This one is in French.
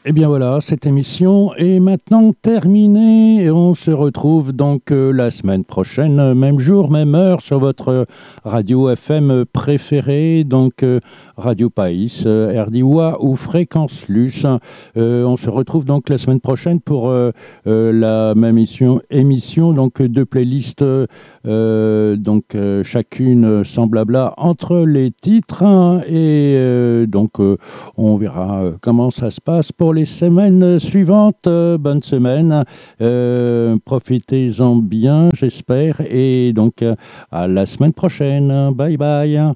Et bien voilà, cette émission est maintenant terminée et on se retrouve donc la semaine prochaine, même jour, même heure, sur votre radio FM préférée, donc Radio Païs, RDIWA ou Fréquence Luce. On se retrouve donc la semaine prochaine pour la même émission donc deux playlists, chacune sans blabla entre les titres, hein, et on verra comment ça se passe pour les semaines suivantes. Bonne semaine, profitez-en bien, j'espère, et donc à la semaine prochaine. Bye bye.